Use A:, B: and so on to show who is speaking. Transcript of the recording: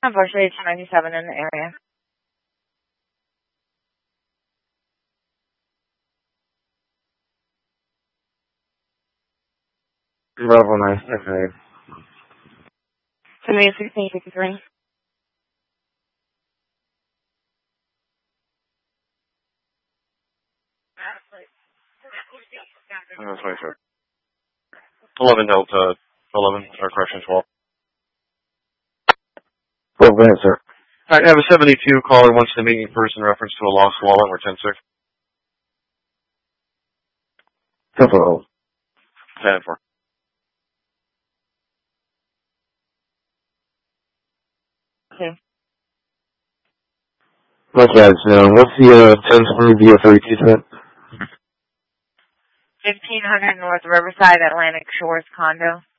A: Unfortunately, it's 97 in the area.
B: Bravo 9, okay.
A: 1653.
C: That's right, sir. 11 Delta, 11, or correction, 12.
B: Well, go ahead, sir.
C: Alright, I have a 72 caller wants to meet in person in reference to a lost wallet. We're 10-6.
B: 10-4.
C: 10-4.
A: Okay.
B: Okay, so what's the 10-4 via 32 cent?
A: 1500 North Riverside, Atlantic Shores condo.